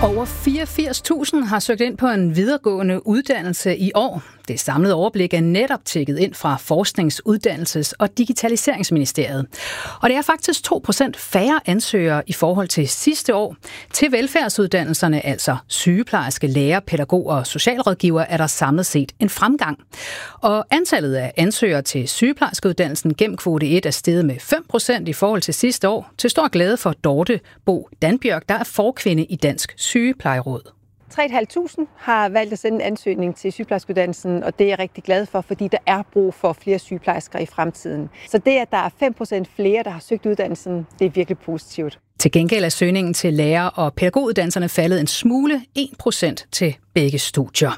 Over 84.000 har søgt ind på en videregående uddannelse i år. Det samlede overblik er netop tjekket ind fra Forsknings-, Uddannelses- og Digitaliseringsministeriet. Og det er faktisk 2% færre ansøgere i forhold til sidste år. Til velfærdsuddannelserne, altså sygeplejerske, lærer, pædagog og socialrådgiver, er der samlet set en fremgang. Og antallet af ansøgere til sygeplejerskeuddannelsen gennem kvote 1 er steget med 5% i forhold til sidste år. Til stor glæde for Dorte Bo Danbjørk, der er forkvinde i Dansk Sygeplejeråd. 3.500 har valgt at sende en ansøgning til sygeplejerskeuddannelsen, og det er jeg rigtig glad for, fordi der er brug for flere sygeplejersker i fremtiden. Så det, at der er 5% flere, der har søgt uddannelsen, det er virkelig positivt. Til gengæld er søgningen til lærer- og pædagoguddannelserne faldet en smule, 1% til begge studier.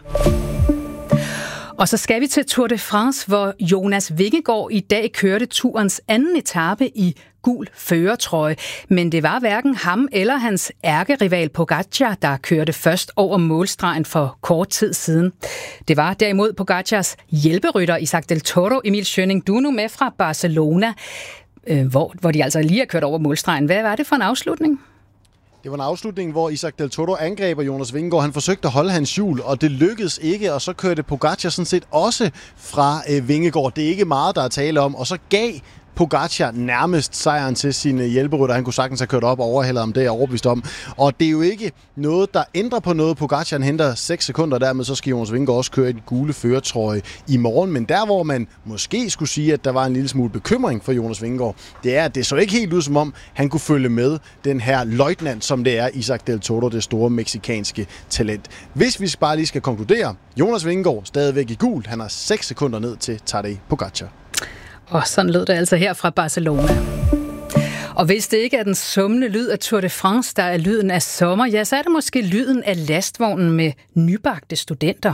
Og så skal vi til Tour de France, hvor Jonas Vingegaard i dag kørte turens anden etape i gul førertrøje. Men det var hverken ham eller hans ærkerival Pogačar, der kørte først over målstregen for kort tid siden. Det var derimod Pogacars hjælperytter Isaac Del Toro. Emil Schønning, du er nu med fra Barcelona, hvor de altså lige har kørt over målstregen. Hvad var det for en afslutning? Det var en afslutning, hvor Isaac Del Toro angreber Jonas Vingegaard. Han forsøgte at holde hans hjul, og det lykkedes ikke, og så kørte Pogačar sådan set også fra Vingegaard. Det er ikke meget, der er tale om, og så gav Pogačar nærmest sejren til sine hjælperytter. Han kunne sagtens have kørt op og overhældet om, det er jeg overbevist om. Og det er jo ikke noget, der ændrer på noget. Pogačar henter 6 sekunder, dermed så skal Jonas Vingegaard også køre i den gule førertrøje i morgen. Men der, hvor man måske skulle sige, at der var en lille smule bekymring for Jonas Vingegaard, det er, at det så ikke helt ud som om, han kunne følge med den her løjtnant, som det er Isaac Del Toro, det store meksikanske talent. Hvis vi bare lige skal konkludere, Jonas Vingegaard stadigvæk i gult. Han har 6 sekunder ned til Tadej Pogačar. Og sådan lød det altså her fra Barcelona. Og hvis det ikke er den summende lyd af Tour de France, der er lyden af sommer, ja, så er det måske lyden af lastvognen med nybagte studenter.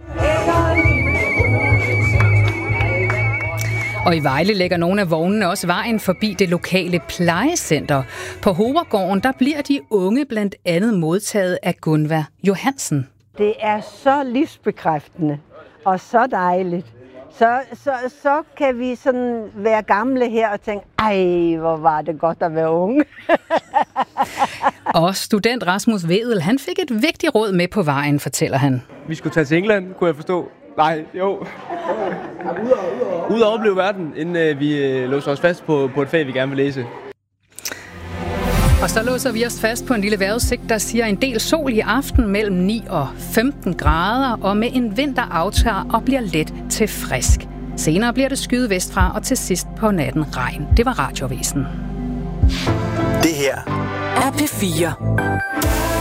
Og i Vejle lægger nogle af vognene også vejen forbi det lokale plejecenter. På Hovergården, der bliver de unge blandt andet modtaget af Gunvar Johansen. Det er så livsbekræftende og så dejligt. Så kan vi sådan være gamle her og tænke, ej, hvor var det godt at være unge. Og student Rasmus Vedel, han fik et vigtigt råd med på vejen, fortæller han. Vi skulle tage til England, kunne jeg forstå. Nej, jo. Ud og opleve verden, inden vi låser os fast på et fag, vi gerne vil læse. Og så låser vi os fast på en lille vejrudsigt, der siger en del sol i aften mellem 9 og 15 grader, og med en vind, der aftager og bliver let til frisk. Senere bliver det skyet vestfra, og til sidst på natten regn. Det var Radioavisen. Det her er P4.